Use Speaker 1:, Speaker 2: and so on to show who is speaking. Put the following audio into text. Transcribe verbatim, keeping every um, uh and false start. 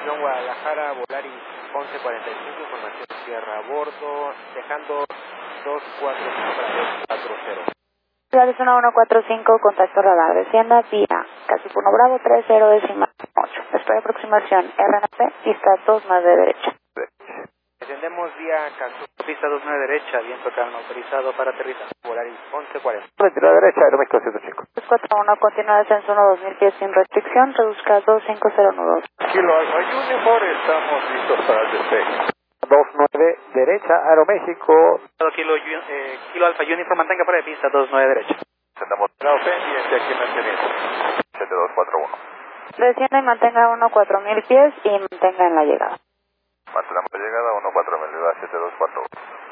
Speaker 1: Avión Guadalajara, Volaris once cuarenta y cinco, información Sierra a bordo, dejando dos cuatro cinco para dos cuatro cero.
Speaker 2: Volaris uno uno cuatro cinco, contacto radar, descienda vía Casi uno Bravo tres cero decimal ocho. Espera aproximación R N P, pista dos nueve derecha.
Speaker 1: Descendemos vía Cancún, pista dos nueve derecha, viento calma autorizado para aterrizar, Volaris once cuarenta.
Speaker 3: veintinueve derecha, Aeroméxico ciento cinco.
Speaker 2: dos cuatro uno, continúa descenso uno dos mil pies sin restricción, reduzca dos cinco cero nudos.
Speaker 3: Kilo Alfa Unifor, estamos listos para el despegue. dos nueve derecha, Aeroméxico.
Speaker 1: Kilo, eh, Kilo Alfa Uniform, mantenga fuera de pista dos nueve derecha.
Speaker 3: Tendamos la pendiente aquí mantenimiento. siete dos cuatro uno.
Speaker 2: Descienda y mantenga uno cuatro mil pies y mantenga en la llegada.
Speaker 3: Mantenemos la llegada uno cuatro mil, siete dos cuatro uno.